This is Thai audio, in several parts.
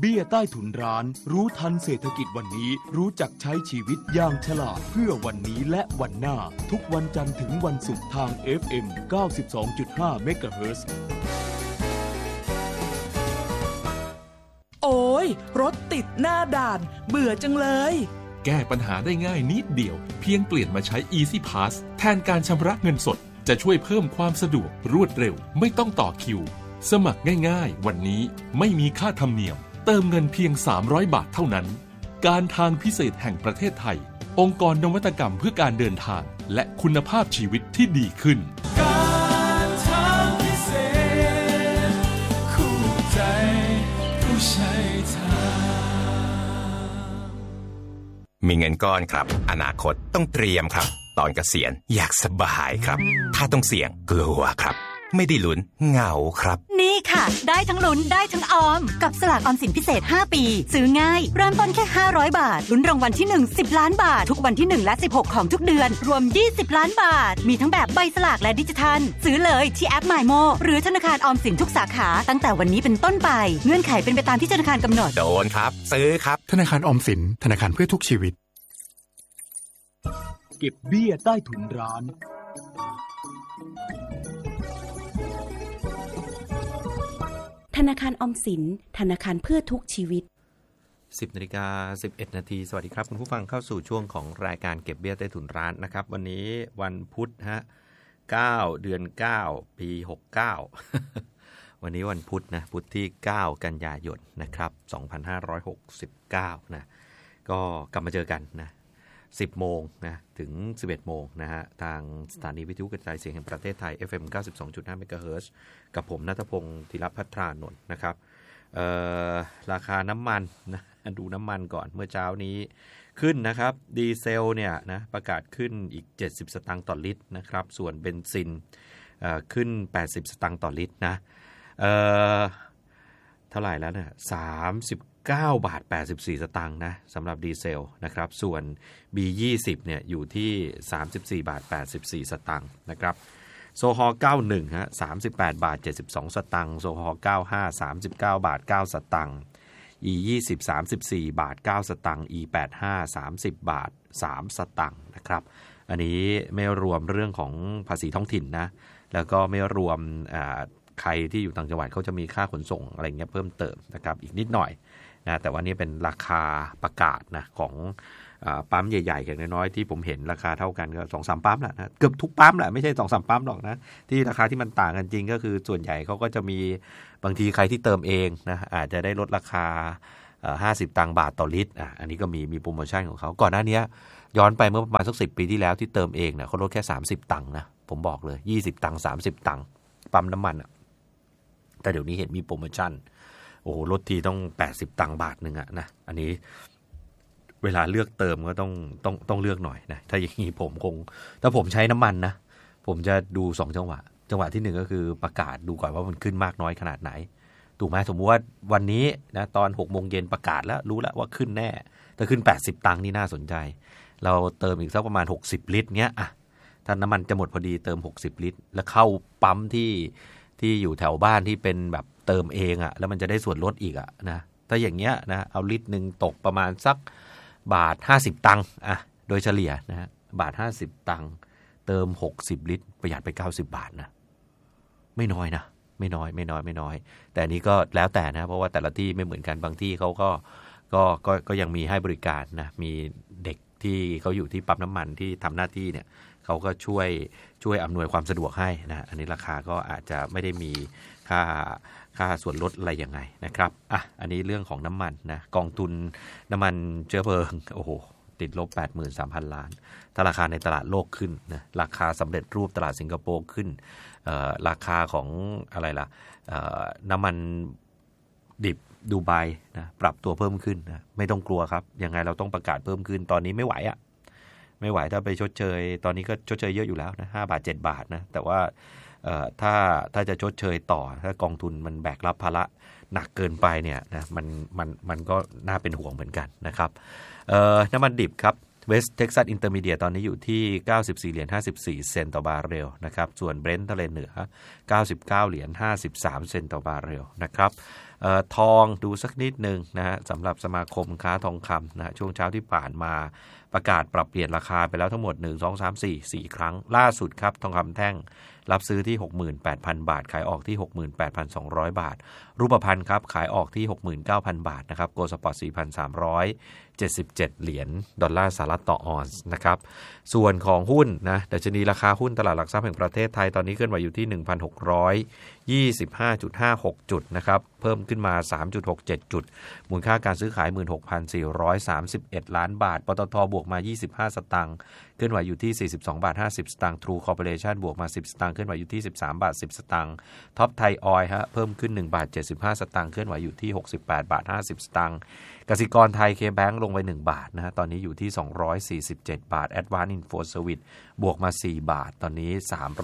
เบี้ยใต้ถุนร้านรู้ทันเศรษฐกิจวันนี้รู้จักใช้ชีวิตอย่างฉลาดเพื่อวันนี้และวันหน้าทุกวันจันทร์ถึงวันศุกร์ทาง FM 92.5 MHz โอ้ยรถติดหน้าด่านเบื่อจังเลยแก้ปัญหาได้ง่ายนิดเดียวเพียงเปลี่ยนมาใช้ Easy Pass แทนการชำระเงินสดจะช่วยเพิ่มความสะดวกรวดเร็วไม่ต้องต่อคิวสมัครง่ายๆวันนี้ไม่มีค่าธรรมเนียมเติมเงินเพียง300 บาทเท่านั้นการทางพิเศษแห่งประเทศไทยองค์กรนวัตกรรมเพื่อการเดินทางและคุณภาพชีวิตที่ดีขึ้นการทางพิเศษคู่ใจผู้ใช้ทางมีเงินก้อนครับอนาคตต้องเตรียมครับตอนเกษียณอยากสบายครับถ้าต้องเสี่ยงกลัวครับไม่ได้ลุ้นเหงาครับนี่ค่ะได้ทั้งลุ้นได้ทั้งออมกับสลากออมสินพิเศษ5ปีซื้อง่ายเริ่มต้นแค่500บาทลุ้นรางวัลที่1 10ล้านบาททุกวันที่1และ16ของทุกเดือนรวม20ล้านบาทมีทั้งแบบใบสลากและดิจิทัลซื้อเลยที่แอป MyMo หรือธนาคารออมสินทุกสาขาตั้งแต่วันนี้เป็นต้นไปเงื่อนไขเป็นไปตามที่ธนาคารกำหนดโดนครับซื้อครับธนาคารออมสินธนาคารเพื่อทุกชีวิตเก็บเบี้ยใต้ถุนร้านธนาคารออมสินธนาคารเพื่อทุกชีวิต 10:11 น.สวัสดีครับคุณผู้ฟังเข้าสู่ช่วงของรายการเก็บเบี้ยใต้ถุนร้านนะครับวันนี้วันพุธฮะ9 เดือน 9 ปี 69 วันนี้วันพุธนะพุธที่9 กันยายนนะครับ2569นะก็กลับมาเจอกันนะ10 โมงนะถึง 11 โมงนะฮะทางสถานีวิทยุกระจายเสียงแห่งประเทศไทย FM 92.5 MHz กับผมณัฐพงศ์ธีรพัฒรานนท์นะครับราคาน้ำมันนะดูน้ำมันก่อนเมื่อเช้านี้ขึ้นนะครับดีเซลเนี่ยนะประกาศขึ้นอีก70 สตางค์ต่อลิตรนะครับส่วนเบนซินขึ้น80 สตางค์ต่อลิตรนะเท่าไหร่แล้วเนี่ย39 บาท 84 สตางค์นะสำหรับดีเซลนะครับส่วน B20 เนี่ยอยู่ที่34 บาท 84 สตางค์นะครับโซฮอล์91ฮะ38 บาท 72 สตางค์โซฮอล์95 39 บาท 9 สตางค์ E20 34 บาท 9 สตางค์ E85 30 บาท 3 สตางค์นะครับอันนี้ไม่รวมเรื่องของภาษีท้องถิ่นนะแล้วก็ไม่รวมใครที่อยู่ต่างจังหวัดเขาจะมีค่าขนส่งอะไรเงี้ยเพิ่มเติมนะครับอีกนิดหน่อยนะแต่ว่านี่เป็นราคาประกาศนะของปั๊มใหญ่ๆอย่างน้อยๆที่ผมเห็นราคาเท่ากันก็ 2-3 ปั๊มแหละนะเกือบทุกปั๊มแหละไม่ใช่ 2-3 ปั๊มหรอกนะที่ราคาที่มันต่างกันจริงก็คือส่วนใหญ่เขาก็จะมีบางทีใครที่เติมเองนะอาจจะได้ลดราคา50 ตังค์บาทต่อลิตรอันนี้ก็มีโปรโมชั่นของเขาก่อนหน้านี้ย้อนไปเมื่อประมาณสัก10 ปีที่แล้วที่เติมเองเนี่ยเขาลดแค่30 ตังค์นะผมบอกเลย20 ตังค์30 ตังค์ปั๊มน้ำมันแต่เดี๋ยวนี้เห็นมีโปรโมชั่นโอ้โหลดทีต้อง80 ตังค์บาทนึงนะอันนี้เวลาเลือกเติมก็ต้องเลือกหน่อยนะถ้าอย่างนี้ผมคงถ้าผมใช้น้ำมันนะผมจะดู2จังหวะที่1ก็คือประกาศดูก่อนว่ามันขึ้นมากน้อยขนาดไหนถูกไหมสมมุติว่าวันนี้นะตอน 6:00 นประกาศแล้วรู้แล้วว่าขึ้นแน่ถ้าขึ้น80 ตังค์นี่น่าสนใจเราเติมอีกสักประมาณ60 ลิตรเงี้ยถ้าน้ำมันจะหมดพอดีเติม60 ลิตรแล้วเข้าปั๊มที่อยู่แถวบ้านที่เป็นแบบเติมเองแล้วมันจะได้ส่วนลดอีกนะถ้าอย่างเงี้ยนะเอาลิตรนึงตกประมาณสักบาท50 ตังค์โดยเฉลี่ยนะฮะบาท50 ตังค์เติม60 ลิตรประหยัดไป90 บาทนะไม่น้อยนะไม่น้อยแต่นี้ก็แล้วแต่นะเพราะว่าแต่ละที่ไม่เหมือนกันบางที่เขาก็ยังมีให้บริการนะมีเด็กที่เขาอยู่ที่ปั๊มน้ำมันที่ทำหน้าที่เนี่ยเขาก็ช่วยอำนวยความสะดวกให้นะอันนี้ราคาก็อาจจะไม่ได้มีค่าส่วนลดอะไรยังไงนะครับอันนี้เรื่องของน้ำมันนะกองทุนน้ำมันเชื้อเพลิงโอ้โหติดลบ 83,000 ล้านถ้าราคาในตลาดโลกขึ้นนะราคาสำเร็จรูปตลาดสิงคโปร์ขึ้นราคาของอะไรล่ะน้ำมันดิบดูไบนะปรับตัวเพิ่มขึ้นนะไม่ต้องกลัวครับยังไงเราต้องประกาศเพิ่มขึ้นตอนนี้ไม่ไหวไม่ไหวถ้าไปชดเชยตอนนี้ก็ชดเชยเยอะอยู่แล้วนะ5 บาท 7 บาทนะแต่ว่าถ้าจะชดเชยต่อถ้ากองทุนมันแบกรับภาระหนักเกินไปเนี่ยนะมันก็น่าเป็นห่วงเหมือนกันนะครับน้ำมันดิบครับ West Texas Intermediate ตอนนี้อยู่ที่$94.54 ต่อบาร์เรลนะครับส่วน Brent ทะเลเหนือ$99.53 ต่อบาร์เรลนะครับทองดูสักนิดนึงนะฮะสำหรับสมาคมค้าทองคำนะช่วงเช้าที่ผ่านมาประกาศปรับเปลี่ยนราคาไปแล้วทั้งหมด1 2 3 4 4ครั้งล่าสุดครับทองคำแท่งรับซื้อที่ 68,000 บาทขายออกที่ 68,200 บาทรูปพรรณครับขายออกที่ 69,000 บาทนะครับโกลด์สปอร์ต 4,377 เหรียญดอลลาร์สหรัฐต่อออนซ์นะครับส่วนของหุ้นนะดัชนีราคาหุ้นตลาดหลักทรัพย์แห่งประเทศไทยตอนนี้เคลื่อนไหวอยู่ที่ 1,625.56 จุดนะครับเพิ่มขึ้นมา 3.67 จุดมูลค่าการซื้อขาย 16,431 ล้านบาทปตท.บวกมา25สตางค์เคลื่อนไหวอยู่ที่42.50 สตางค์ True Corporation บวกมา10สตางค์เคลื่อนไหวอยู่ที่13.10 สตางค์ท็อปไทยออยล์ฮะเพิ่มขึ้น1.75 สตางค์เคลื่อนไหวอยู่ที่68.50 สตางค์กสิกรไทยเคแบงค์ลงไป1บาทนะฮะตอนนี้อยู่ที่247 บาท Advance Info Service บวกมา4บาทตอนนี้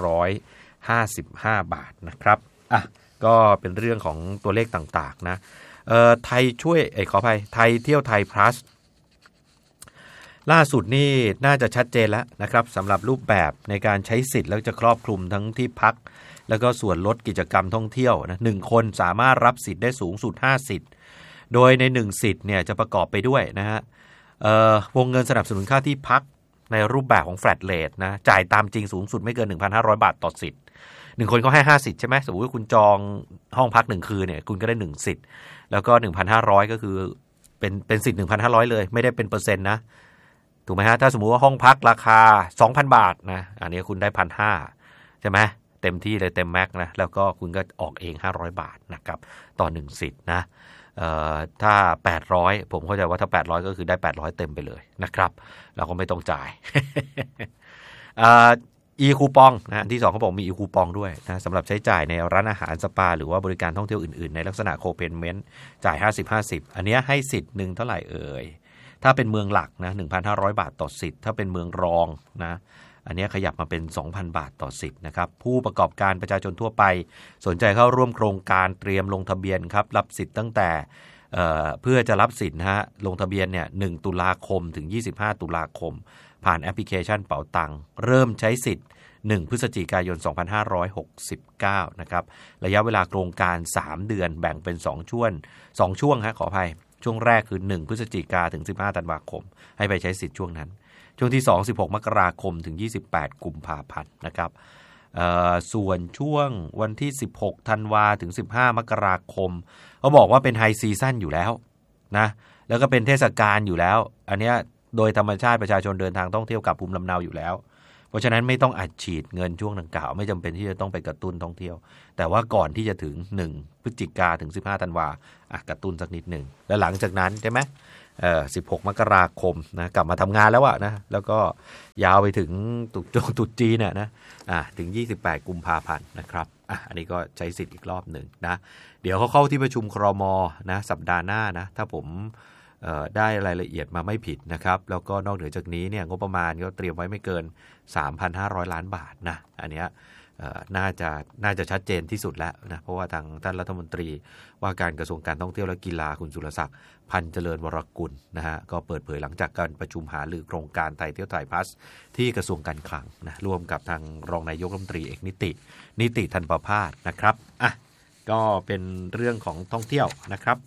355 บาทนะครับอ่ะก็เป็นเรื่องของตัวเลขต่างๆนะไทยช่วยขออภัยไทยเที่ยวไทย plus ล่าสุดนี่น่าจะชัดเจนแล้วนะครับสำหรับรูปแบบในการใช้สิทธิ์แล้วจะครอบคลุมทั้งที่พักแล้วก็ส่วนลดกิจกรรมท่องเที่ยวนะ1คนสามารถรับสิทธิ์ได้สูงสุด5สิทธิ์โดยใน1สิทธิ์เนี่ยจะประกอบไปด้วยนะฮะวงเงินสนับสนุนค่าที่พักในรูปแบบของ flat rate นะจ่ายตามจริงสูงสุดไม่เกิน 1,500 บาทต่อสิทธิ์1คนก็ให้5สิทธิ์ใช่ไหมสมมุติว่าคุณจองห้องพัก1คืนเนี่ยคุณก็ได้1สิทธิ์แล้วก็ 1,500 ก็คือเป็นสิทธิ์ 1,500 เลยไม่ได้เป็นเปอร์เซ็นต์นะถูกไหมฮะถ้าสมมุติว่าห้องพักราคา 2,000 บาทนะอันนี้คุณได้ 1,500 ใช่ไหมเต็มที่เลยเต็มแม็กนะแล้วก็คุณก็ออกเอง500 บาทนะครับต่อ1สิทธิ์นะถ้า800ผมเข้าใจว่าถ้า800ก็คือได้800เต็มไปเลยนะครับเราก็ไม่ต้องจ่าย อีคูปองนะที่2เขาบอกมีอีคูปองด้วยนะสำหรับใช้จ่ายในร้านอาหารสปาหรือว่าบริการท่องเที่ยวอื่นๆในลักษณะโคเพนเมนต์จ่าย 50-50 อันนี้ให้สิทธิ์หนึ่งเท่าไหร่เอ่ยถ้าเป็นเมืองหลักนะ 1,500 บาทต่อสิทธิ์ถ้าเป็นเมืองรองนะอันนี้ขยับมาเป็น 2,000 บาทต่อสิทธิ์นะครับผู้ประกอบการประชาชนทั่วไปสนใจเข้าร่วมโครงการเตรียมลงทะเบียนครับรับสิทธิ์ตั้งแต่เพื่อจะรับสิทธิ์นะฮะลงทะเบียนเนี่ย1ตุลาคมถึง25ตุลาคมผ่านแอปพลิเคชันเป๋าตังเริ่มใช้สิทธิ์1พฤศจิกายน2569นะครับระยะเวลาโครงการ3เดือนแบ่งเป็น2ช่วงฮะขออภัยช่วงแรกคือ1พฤศจิกาถึง15ธันวาคมให้ไปใช้สิทธิ์ช่วงนั้นช่วงที่2 16มกราคมถึง28กุมภาพันธ์นะครับส่วนช่วงวันที่16ธันวาถึง15มกราคมเขาบอกว่าเป็นไฮซีซั่นอยู่แล้วนะแล้วก็เป็นเทศกาลอยู่แล้วอันเนี้ยโดยธรรมชาติประชาชนเดินทางท่องเที่ยวกับภูมิลำเนาอยู่แล้วเพราะฉะนั้นไม่ต้องอัดฉีดเงินช่วงดังกล่าวไม่จำเป็นที่จะต้องไปกระตุ้นท่องเที่ยวแต่ว่าก่อนที่จะถึง1พฤศจิกาถึง15ธันวากระตุ้นสักนิดหนึ่งแล้วหลังจากนั้นใช่ไหม16มกราคมนะกลับมาทำงานแล้วนะแล้วก็ยาวไปถึงตุษจีนนะถึง28กุมภาพันธ์นะครับอันนี้ก็ใช้สิทธิ์อีกรอบหนึ่งนะเดี๋ยวเขาเข้าที่ประชุมครม.นะสัปดาห์หน้านะถ้าผมได้รายละเอียดมาไม่ผิดนะครับแล้วก็นอกเหนือจากนี้เนี่ยงบประมาณก็เตรียมไว้ไม่เกิน 3,500 ล้านบาทนะอันเนี้ยน่าจะชัดเจนที่สุดแล้วนะเพราะว่าทางท่านรัฐมนตรีว่าการกระทรวงการท่องเที่ยวและกีฬาคุณสุรศักดิ์พันเจริญวรกุลนะฮะก็เปิดเผยหลังจากการประชุมหารือโครงการไทยเที่ยวไทยพลัสที่กระทรวงการคลังนะร่วมกับทางรองนายกรัฐมนตรีเอกนิติธันประภาสนะครับก็เป็นเรื่องของท่องเที่ยวนะครับ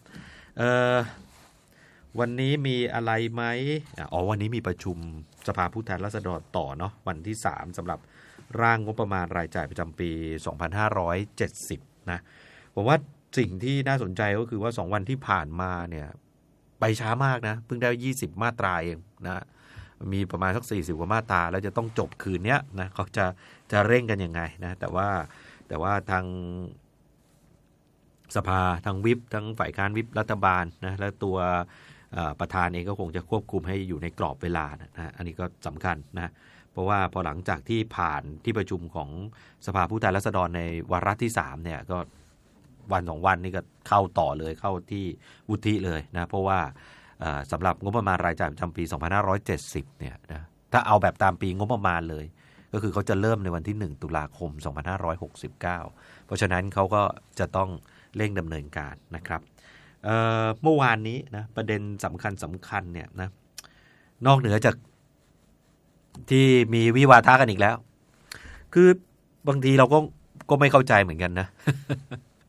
วันนี้มีอะไรไหมวันนี้มีประชุมสภาผู้แทนราษฎรต่อเนาะวันที่3สำหรับร่างงบประมาณรายจ่ายประจำปี2570นะผมว่าสิ่งที่น่าสนใจก็คือว่า2วันที่ผ่านมาเนี่ยไปช้ามากนะเพิ่งได้20มาตราเองนะมีประมาณสัก40กว่ามาตราแล้วจะต้องจบคืนนี้นะเขาจะเร่งกันยังไงนะแต่ว่าทางสภาทางวิปทั้งฝ่ายค้านวิปรัฐบาลนะและตัวประธานเองก็คงจะควบคุมให้อยู่ในกรอบเวลานะอันนี้ก็สำคัญนะเพราะว่าพอหลังจากที่ผ่านที่ประชุมของสภาผู้แทนราษฎรในวาระที่3เนี่ยก็วัน2วันนี้ก็เข้าต่อเลยเข้าที่วุฒิเลยนะเพราะว่าสำหรับงบประมาณรายจ่ายประจำปี2570เนี่ยนะถ้าเอาแบบตามปีงบประมาณเลยก็คือเขาจะเริ่มในวันที่1ตุลาคม2569เพราะฉะนั้นเขาก็จะต้องเร่งดำเนินการนะครับเมื่อวานนี้นะประเด็นสำคัญเนี่ยนะนอกเหนือจากที่มีวิวาทะกันอีกแล้วคือบางทีเราก็ไม่เข้าใจเหมือนกันนะ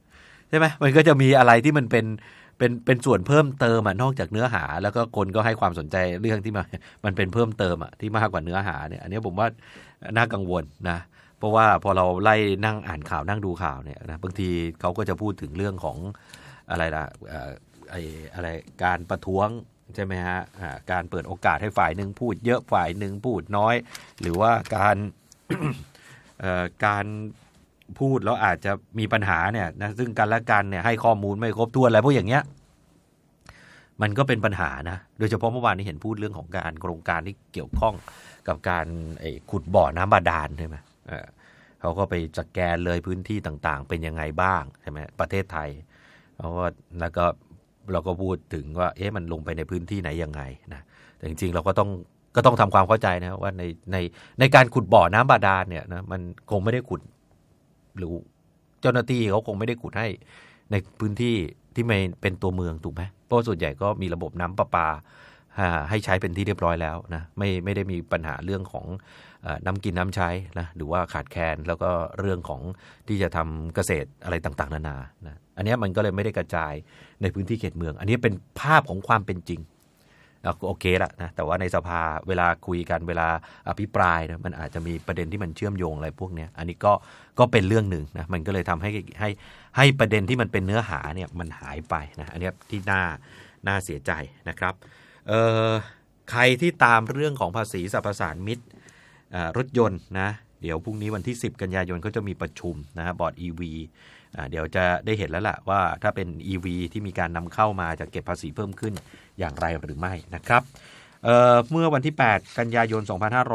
ใช่ไหมมันก็จะมีอะไรที่มันเป็นส่วนเพิ่มเติมนอกจากเนื้อหาแล้วก็คนก็ให้ความสนใจเรื่องที่มันเป็นเพิ่มเติมที่มากกว่าเนื้อหาเนี่ยอันนี้ผมว่าน่ากังวลนะเพราะว่าพอเราไล่นั่งอ่านข่าวนั่งดูข่าวเนี่ยนะบางทีเขาก็จะพูดถึงเรื่องของอะไรล่ะอะไรการประท้วงใช่ไหมฮะการเปิดโอกาสให้ฝ่ายหนึ่งพูดเยอะฝ่ายหนึ่งพูดน้อยหรือว่าการ การพูดแล้วอาจจะมีปัญหาเนี่ยนะซึ่งกันและกันเนี่ยให้ข้อมูลไม่ครบถ้วนอะไรพวกอย่างเงี้ยมันก็เป็นปัญหานะโดยเฉพาะเมื่อวานนี้เห็นพูดเรื่องของการโครงการที่เกี่ยวข้องกับการขุดบ่อน้ำบาดาลใช่ไหมเขาก็ไปสแกนเลยพื้นที่ต่างๆเป็นยังไงบ้างใช่ไหมประเทศไทยแล้วก็เราก็พูดถึงว่ามันลงไปในพื้นที่ไหนยังไงนะแต่จริงๆเราก็ต้องทำความเข้าใจนะว่าในการขุดบ่อน้ำบาดาลเนี่ยนะมันคงไม่ได้ขุดหรือเจ้าหน้าที่เขาคงไม่ได้ขุดให้ในพื้นที่ที่ไม่เป็นตัวเมืองถูกไหมเพราะส่วนใหญ่ก็มีระบบน้ำประปาให้ใช้เป็นที่เรียบร้อยแล้วนะไม่ได้มีปัญหาเรื่องของน้ำกินน้ำใช้นะหรือว่าขาดแคลนแล้วก็เรื่องของที่จะทำเกษตรอะไรต่างๆนานานะอันนี้มันก็เลยไม่ได้กระจายในพื้นที่เขตเมืองอันนี้เป็นภาพของความเป็นจริงโอเคละนะแต่ว่าในสภาเวลาคุยกันเวลาอภิปรายนะมันอาจจะมีประเด็นที่มันเชื่อมโยงอะไรพวกนี้อันนี้ก็เป็นเรื่องหนึ่งนะมันก็เลยทำให้ประเด็นที่มันเป็นเนื้อหาเนี่ยมันหายไปนะอันนี้ที่น่าเสียใจนะครับใครที่ตามเรื่องของภาษีสรรพสานมิตรรถยนต์นะเดี๋ยวพรุ่งนี้วันที่10กันยายนก็จะมีประชุมนะบอร์ด EV เดี๋ยวจะได้เห็นแล้วล่ะว่าถ้าเป็น EV ที่มีการนำเข้ามาจะเก็บภาษีเพิ่มขึ้นอย่างไรหรือไม่นะครับเมื่อวันที่8กันยายน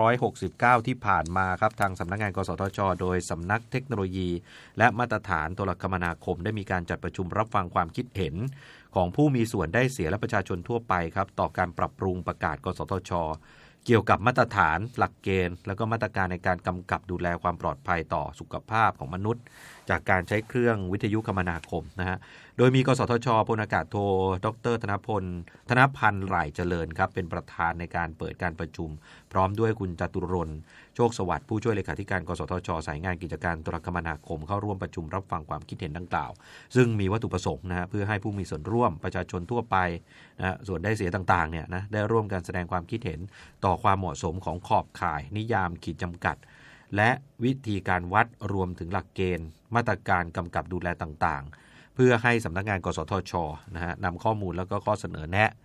2569ที่ผ่านมาครับทางสำนักงานกสทช.โดยสำนักเทคโนโลยีและมาตรฐานโทรคมนาคมได้มีการจัดประชุมรับฟังความคิดเห็นของผู้มีส่วนได้เสียและประชาชนทั่วไปครับต่อการปรับปรุงประกาศกสทช.เกี่ยวกับมาตรฐานหลักเกณฑ์และก็มาตรการในการกำกับดูแลความปลอดภัยต่อสุขภาพของมนุษย์จากการใช้เครื่องวิทยุคมนาคมนะฮะโดยมีกสทช.พลอากาศโทดร.ธนพันธ์หร่ายเจริญครับเป็นประธานในการเปิดการประชุมพร้อมด้วยคุณจตุรนต์โชคสวัสดิ์ผู้ช่วยเลขาธิการกสทช.สายงานกิจการโทรคมนาคมเข้าร่วมประชุมรับฟังความคิดเห็นดังกล่าวซึ่งมีวัตถุประสงค์นะฮะเพื่อให้ผู้มีส่วนร่วมประชาชนทั่วไปนะส่วนได้เสียต่างๆเนี่ยนะได้ร่วมกันแสดงความคิดเห็นต่อความเหมาะสมของขอบข่ายนิยามขีดจำกัดและวิธีการวัดรวมถึงหลักเกณฑ์มาตรการกำกับดูแลต่างๆเพื่อให้สำนักงานกสทช.นะฮะนำข้อมูลแล้วก็ข้อเสนอแนะ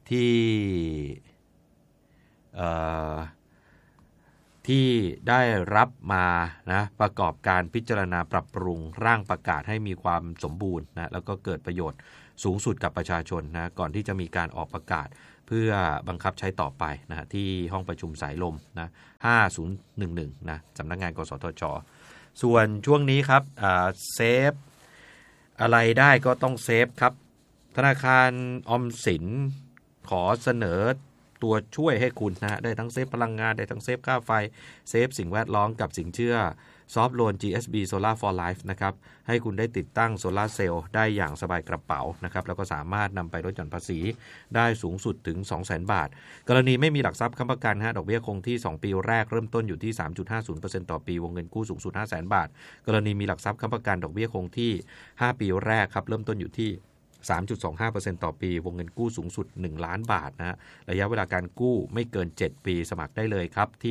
ที่ได้รับมานะประกอบการพิจารณาปรับปรุงร่างประกาศให้มีความสมบูรณ์นะแล้วก็เกิดประโยชน์สูงสุดกับประชาชนนะก่อนที่จะมีการออกประกาศเพื่อบังคับใช้ต่อไปนะที่ห้องประชุมสายลมนะ5011นะสำนักงานกสทช.ส่วนช่วงนี้ครับเซฟอะไรได้ก็ต้องเซฟครับธนาคารออมสินขอเสนอตัวช่วยให้คุณนะได้ทั้งเซฟพลังงานได้ทั้งเซฟค่าไฟเซฟสิ่งแวดล้อมกับสินเชื่อซอฟท์โลน GSB Solar for Life นะครับให้คุณได้ติดตั้งโซลาร์เซลล์ได้อย่างสบายกระเป๋านะครับแล้วก็สามารถนำไปลดหย่อนภาษีได้สูงสุดถึง 200,000 บาทกรณีไม่มีหลักทรัพย์ค้ำประกันดอกเบี้ยคงที่2ปีแรกเริ่มต้นอยู่ที่ 3.50% ต่อปีวงเงินกู้สูงสุด 500,000 บาทกรณีมีหลักทรัพย์ค้ำประกันดอกเบี้ยคงที่5ปีแรกครับเริ่มต้นอยู่ที่ 3.25% ต่อปีวงเงินกู้สูงสุด1ล้านบาทนะฮะระยะเวลาการกู้ไม่เกิน7ปีสมัครได้เลยครับที่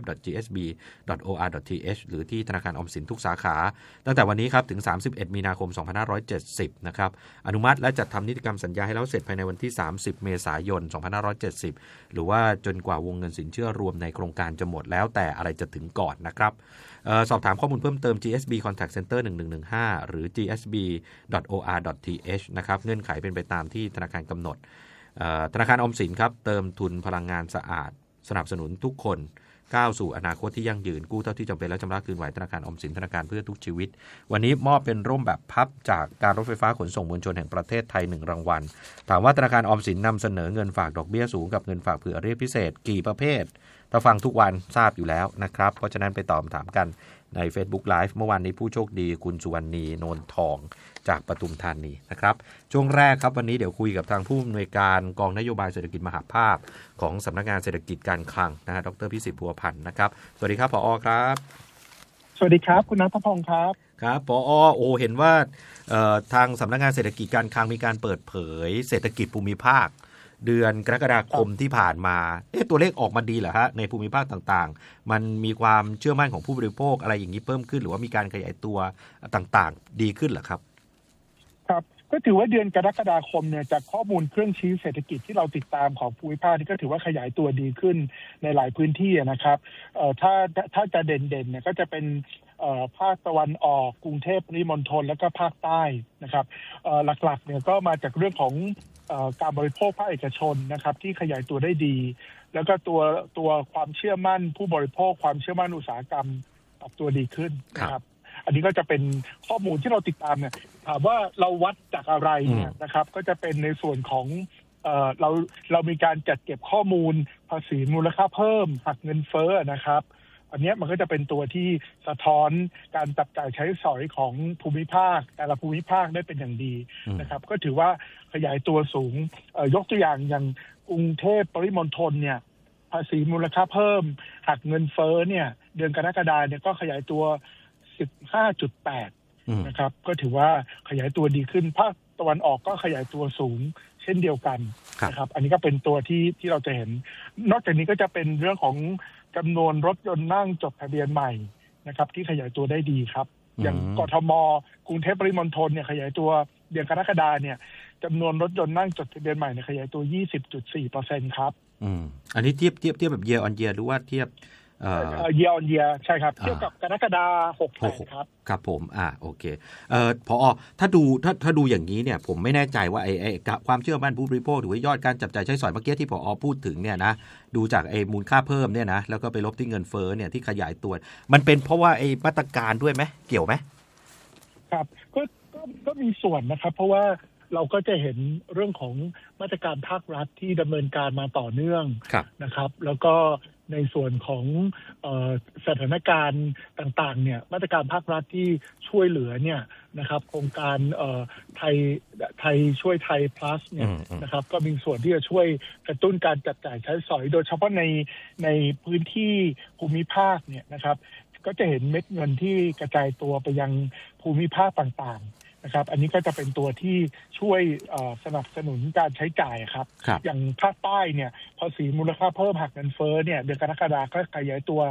www.gsb.or.th หรือที่ธนาคารออมสินทุกสาขาตั้งแต่วันนี้ครับถึง31มีนาคม2570นะครับอนุมัติและจัดทำนิติกรรมสัญญาให้แล้วเสร็จภายในวันที่30เมษายน2570หรือว่าจนกว่าวงเงินสินเชื่อรวมในโครงการจะหมดแล้วแต่อะไรจะถึงก่อนนะครับสอบถามข้อมูลเพิ่มเติม GSB Contact Center 1115หรือ gsb.or.th นะครับเงื่อนไขเป็นไปตามที่ธนาคารกำหนดธนาคารออมสินครับเติมทุนพลังงานสะอาดสนับสนุนทุกคนก้าวสู่อนาคตที่ยั่งยืนกู้เท่าที่จำเป็นและชำระคืนไหวธนาคารออมสินธนาคารเพื่อทุกชีวิตวันนี้มอบเป็นร่มแบบพับจากการรถไฟฟ้าขนส่งมวลชนแห่งประเทศไทย1รางวัลถามว่าธนาคารออมสินนำเสนอเงินฝากดอกเบี้ยสูงกับเงินฝากเผื่อเรียกพิเศษกี่ประเภทถ้าฟังทุกวันทราบอยู่แล้วนะครับเพราะฉะนั้นไปตอบคำถามกันใน Facebook Live เมื่อวานนี้ผู้โชคดีคุณสุวรรณีโนนทองจากปทุมธานีนะครับช่วงแรกครับวันนี้เดี๋ยวคุยกับทางผู้อำนวยการกองนโยบายเศรษฐกิจมหภาคของสำนักงานเศรษฐกิจการคลังนะฮะดร.พิสิทธิ์บัวพันธ์นะครับสวัสดีครับผอ.ครับสวัสดีครับคุณณัฐพงศ์ครับครับผอ.เห็นว่าทางสำนักงานเศรษฐกิจการคลังมีการเปิดเผยเศรษฐกิจภูมิภาคเดือนกรกฎาคมที่ผ่านมาตัวเลขออกมาดีเหรอฮะในภูมิภาคต่างๆมันมีความเชื่อมั่นของผู้บริโภคอะไรอย่างนี้เพิ่มขึ้นหรือว่ามีการขยายตัวต่างๆดีขึ้นเหรอครับครับก็ถือว่าเดือนกรกฎาคมเนี่ยจากข้อมูลเครื่องชี้เศรษฐกิจที่เราติดตามของภูมิภาคนี่ก็ถือว่าขยายตัวดีขึ้นในหลายพื้นที่นะครับถ้าจะเด่นๆเนี่ยก็จะเป็นภาคตะวันออกกรุงเทพปริมณฑลแล้วก็ภาคใต้นะครับหลักๆเนี่ยก็มาจากเรื่องของการบริโภคภาคเอกชนนะครับที่ขยายตัวได้ดีแล้วก็ตัวความเชื่อมั่นผู้บริโภคความเชื่อมั่นอุตสาหกรรมปรับตัวดีขึ้นนะครับอันนี้ก็จะเป็นข้อมูลที่เราติดตามเนี่ยถามว่าเราวัดจากอะไรเนี่ยนะครับก็จะเป็นในส่วนของเรามีการจัดเก็บข้อมูลภาษีมูลค่าเพิ่มหักเงินเฟ้อนะครับอันนี้มันก็จะเป็นตัวที่สะท้อนการจับจ่ายใช้สอยของภูมิภาคแต่ละภูมิภาคได้เป็นอย่างดีนะครับก็ถือว่าขยายตัวสูงยกตัวอย่างกรุงเทพปริมณฑลเนี่ยภาษีมูลค่าเพิ่มหักเงินเฟ้อเนี่ยเดือนกรกฎาคมเนี่ยก็ขยายตัว 15.8 นะครับก็ถือว่าขยายตัวดีขึ้นภาคตะวันออกก็ขยายตัวสูงเช่นเดียวกันนะครับอันนี้ก็เป็นตัวที่เราจะเห็นนอกจากนี้ก็จะเป็นเรื่องของจำนวนรถยนต์นั่งจดทะเบียนใหม่นะครับที่ขยายตัวได้ดีครับอย่างกทม.กรุงเทพปริมณฑลเนี่ยขยายตัวเดือนกรกฎาคมเนี่ยจำนวนรถยนต์นั่งจดทะเบียนใหม่เนี่ยขยายตัว 20.4% ครับอันนี้เทียบแบบ year on year หรือว่าเทียบ year on year ใช่ครับเทียบกับกรกฎาคม68ครับครับผมโอเคผอ.ถ้าดูอย่างนี้เนี่ยผมไม่แน่ใจว่าไอ้ความเชื่อมั่นผู้บริโภคหรือว่ายอดการจับจ่ายใช้สอยเมื่อกี้ที่ผอ.พูดถึงเนี่ยนะดูจากไอ้มูลค่าเพิ่มเนี่ยนะแล้วก็ไปลบที่เงินเฟ้อเนี่ยที่ขยายตัวมันเป็นเพราะว่าไอ้มาตรการด้วยไหมเกี่ยวไหมครับก็มีส่วนนะครับเพราะว่าเราก็จะเห็นเรื่องของมาตรการภาครัฐที่ดำเนินการมาต่อเนื่องนะครับแล้วก็ในส่วนของสถานการณ์ต่างๆเนี่ยมาตรการภาครัฐที่ช่วยเหลือเนี่ยนะครับโครงการไทยช่วยไทย plus เนี่ยนะครับก็มีส่วนที่จะช่วยกระตุ้นการจับจ่ายใช้สอยโดยเฉพาะในพื้นที่ภูมิภาคเนี่ยนะครับก็จะเห็นเม็ดเงินที่กระจายตัวไปยังภูมิภาคต่างๆนะครับอันนี้ก็จะเป็นตัวที่ช่วยสนับสนุนการใช้จ่ายครับอย่างภาคใต้เนี่ยภาษีมูลค่าเพิ่มหักเงินเฟ้อเนี่ยเดือนกรกฎาคมก็ขยายตัว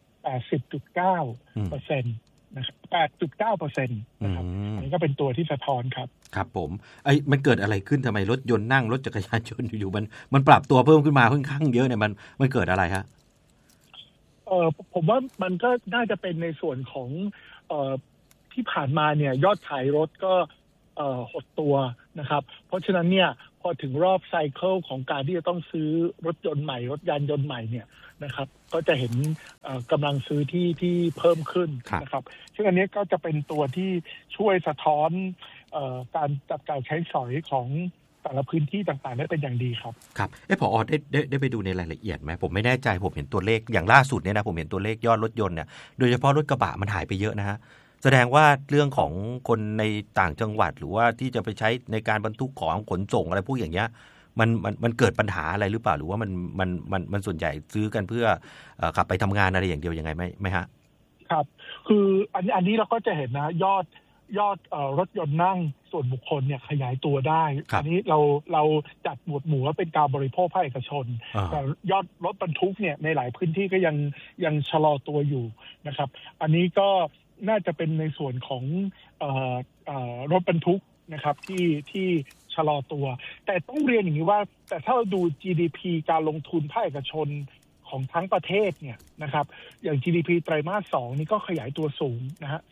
80.9% นะครับ 8.9% นะครับอันนี้ก็เป็นตัวที่สะท้อนครับครับผมมันเกิดอะไรขึ้นทำไมรถยนต์นั่งรถจักรยานยนต์อยู่มันปรับตัวเพิ่มขึ้นมาค่อนข้างเยอะเนี่ยมันเกิดอะไรฮะผมว่ามันก็น่าจะเป็นในส่วนของที่ผ่านมาเนี่ยยอดขายรถก็หดตัวนะครับเพราะฉะนั้นเนี่ยพอถึงรอบไซเคิลของการที่จะต้องซื้อรถยนต์ใหม่รถยานยนต์ใหม่เนี่ยนะครับก็จะเห็นกำลังซื้อที่เพิ่มขึ้นนะครับซึ่งอันนี้ก็จะเป็นตัวที่ช่วยสะท้อนการจับจ่ายใช้สอยของแต่ละพื้นที่ต่างๆได้เป็นอย่างดีครับครับผอ.ได้ไปดูในรายละเอียดไหมผมไม่แน่ใจผมเห็นตัวเลขอย่างล่าสุดเนี่ยนะผมเห็นตัวเลขยอดรถยนต์เนี่ยโดยเฉพาะรถกระบะมันหายไปเยอะนะฮะแสดงว่าเรื่องของคนในต่างจังหวัดหรือว่าที่จะไปใช้ในการบรรทุกของขนส่งอะไรพวกอย่างเงี้ยมันเกิดปัญหาอะไรหรือเปล่าหรือว่ามันส่วนใหญ่ซื้อกันเพื่อขับไปทำงานอะไรอย่างเดียวยังไงไหมฮะครับคืออันนี้เราก็จะเห็นนะยอดรถยนต์นั่งส่วนบุคคลเนี่ยขยายตัวได้อันนี้เราจัดหมวดหมู่ว่าเป็นการบริโภคภาคเอกชนแต่ยอดรถบรรทุกเนี่ยในหลายพื้นที่ก็ยังชะลอตัวอยู่นะครับอันนี้ก็น่าจะเป็นในส่วนของรถบรรทุกนะครับที่ชะลอตัวแต่ต้องเรียนอย่างนี้ว่าแต่ถ้าเราดู GDP การลงทุนภาคเอกชนของทั้งประเทศเนี่ยนะครับอย่าง GDP ไตรมาส 2นี่ก็ขยายตัวสูงนะฮะ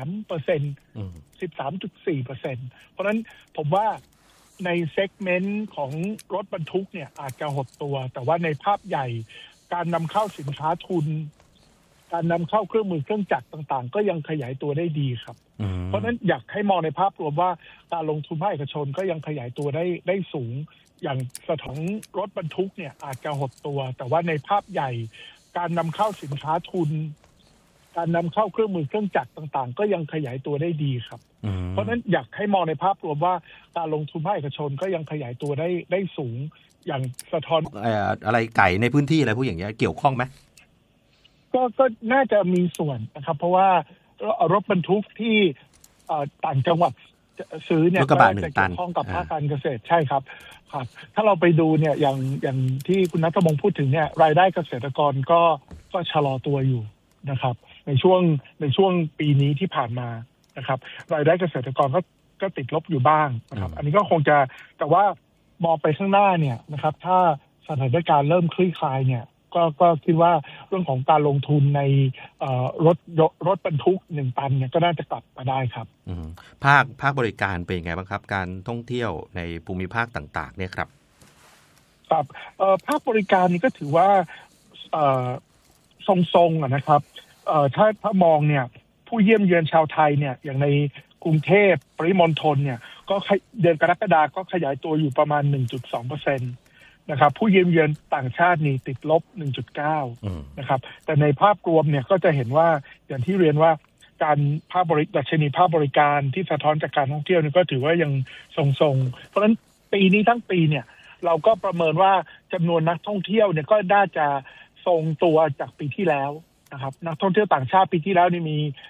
13% 13.4% เพราะฉะนั้นผมว่าในเซกเมนต์ของรถบรรทุกเนี่ยอาจจะหดตัวแต่ว่าในภาพใหญ่การนำเข้าสินค้าทุนการนำเข้าเครื่องมือเครื่องจักรต่างๆก็ยังขยายตัวได้ดีครับเพราะฉะนั้นอยากให้มองในภาพรวมว่าการลงทุนภาคเอกชนก็ยังขยายตัวได้สูงอย่างสถานรถบรรทุกเนี่ยอาจจะหดตัวแต่ว่าในภาพใหญ่การนำเข้าสินค้าทุนการนำเข้าเครื่องมือเครื่องจักรต่างๆก็ยังขยายตัวได้ดีครับเพราะฉะนั้นอยากให้มองในภาพรวมว่าการลงทุนภาคเอกชนก็ยังขยายตัวได้สูงอย่างสะท้อนอะไรไก่ในพื้นที่อะไรพวกอย่างเงี้ยเกี่ยวข้องไหมก็น่าจะมีส่วนนะครับเพราะว่ารถบรรทุกที่ต่างจังหวัดซื้อเนี่ยก็จะเกี่ยวข้องกับภาคการเกษตรใช่ครับครับถ้าเราไปดูเนี่ยอย่างที่คุณณัฐพงศ์พูดถึงเนี่ยรายได้เกษตรกรก็ชะลอตัวอยู่นะครับในช่วงปีนี้ที่ผ่านมานะครับรายได้เกษตรกรก็ติดลบอยู่บ้างนะครับอันนี้ก็คงจะแต่ว่ามองไปข้างหน้าเนี่ยนะครับถ้าสถานการณ์เริ่มคลี่คลายเนี่ยก็คิดว่าเรื่องของการลงทุนในรถบรรทุก1 ตันเนี่ยก็น่าจะกลับมาได้ครับภาคบริการเป็นยังไงบ้างครับการท่องเที่ยวในภูมิภาคต่างๆเนี่ยครับครับภาคบริการนี่ก็ถือว่าทรงๆนะครับถ้ามองเนี่ยผู้เยี่ยมเยือนชาวไทยเนี่ยอย่างในกรุงเทพปริมณฑลเนี่ยก็เดือนกรกฎาคมก็ขยายตัวอยู่ประมาณ 1.2% นะครับผู้เยี่ยมเยือนต่างชาตินี่ติดลบ 1.9 นะครับแต่ในภาพรวมเนี่ยก็จะเห็นว่าอย่างที่เรียนว่าการดัชนีภาคบริการที่สะท้อนจากการท่องเที่ยวนี่ก็ถือว่ายังทรงๆเพราะฉะนั้นปีนี้ทั้งปีเนี่ยเราก็ประเมินว่าจำนวนนักท่องเที่ยวเนี่ยก็น่าจะทรงตัวจากปีที่แล้วนะครับนักท่องเที่ยวต่างชาติปีที่แล้วนี่มี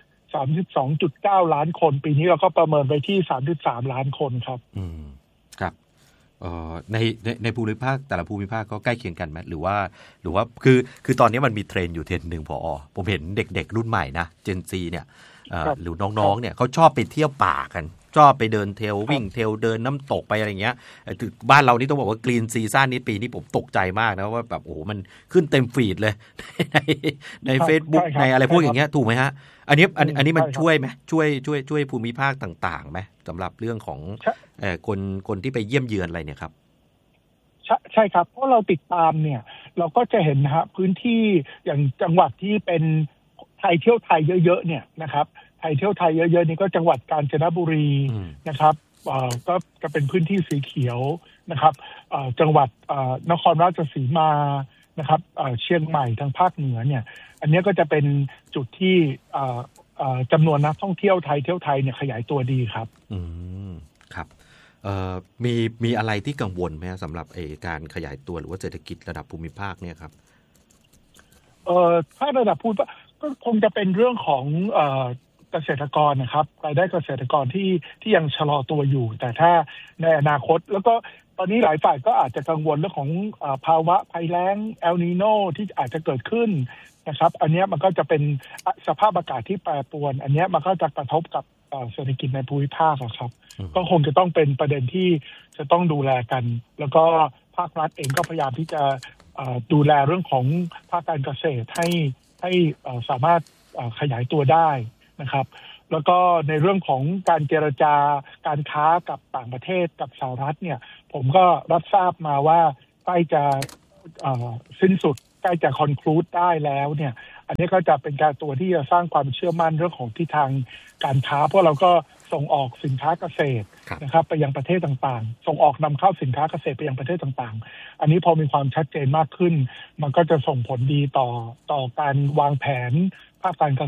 32.9 ล้านคนปีนี้เราก็ประเมินไปที่ 33 ล้านคนครับครับในภูมิภาคแต่ละภูมิภาคก็ใกล้เคียงกันไหมหรือว่าคือตอนนี้มันมีเทรนด์อยู่เทรนด์หนึ่งผอ.ผมเห็นเด็กๆรุ่นใหม่นะเจนซีเนี่ยหรือน้องๆเนี่ยเขาชอบไปเที่ยวป่ากันชอบไปเดินเทรลวิ่งเทรลเดินน้ำตกไปอะไรเงี้ยบ้านเรานี่ต้องบอกว่ากรีนซีซั่นนี้ปีนี้ผมตกใจมากนะว่าแบบโอ้โหมันขึ้นเต็มฟีดเลยใน Facebook ในอะไรพวกอย่างเงี้ยถูกไหมฮะอันนี้มันช่วยไหมช่วยภูมิภาคต่างๆไหมสำหรับเรื่องของคนที่ไปเยี่ยมเยือนอะไรเนี่ยครับใช่ครับเพราะเราติดตามเนี่ยเราก็จะเห็นนะฮะพื้นที่อย่างจังหวัดที่เป็นไทยเที่ยวไทยเยอะๆเนี่ยนะครับไทยเที่ยวไทยเยอะๆนี่ก็จังหวัดกาญจนบุรีนะครับก็จะเป็นพื้นที่สีเขียวนะครับจังหวัดนครราชสีมานะครับเชียงใหม่ทางภาคเหนือเนี่ยอันนี้ก็จะเป็นจุดที่จำนวนนักท่องเที่ยวไทยเที่ยวไทยเนี่ยขยายตัวดีครับครับมีอะไรที่กังวลไหมสำหรับการขยายตัวหรือว่าเศรษฐกิจระดับภูมิภาคเนี่ยครับถ้าระดับภูมิภาคก็คงจะเป็นเรื่องของเกษตรกรนะครับรายได้เกษตรกรที่ยังชะลอตัวอยู่แต่ถ้าในอนาคตแล้วก็ตอนนี้หลายฝ่ายก็อาจจะกังวลเรื่องของภาวะภัยแล้งเอลนีโนที่อาจจะเกิดขึ้นนะครับอันนี้มันก็จะเป็นสภาพอากาศที่แปรปรวนอันนี้มันก็จะกระทบกับเศรษฐกิจในภูมิภาคครับก็คงจะต้องเป็นประเด็นที่จะต้องดูแลกันแล้วก็ภาครัฐเองก็พยายามที่จะดูแลเรื่องของภาคการเกษตรให้สามารถขยายตัวได้นะครับแล้วก็ในเรื่องของการเจรจาการค้ากับต่างประเทศกับสหรัฐเนี่ยผมก็รับทราบมาว่าใกล้จะสิ้นสุดใกล้จะคอนคลูดได้แล้วเนี่ยอันนี้ก็จะเป็นการตัวที่จะสร้างความเชื่อมั่นเรื่องของทิศทางการค้าเพราะเราก็ส่งออกสินค้าเกษตรนะครับไปยังประเทศต่างๆส่งออกนำเข้าสินค้าเกษตรไปยังประเทศต่างๆอันนี้พอมีความชัดเจนมากขึ้นมันก็จะส่งผลดีต่อการวางแผนภาคการเก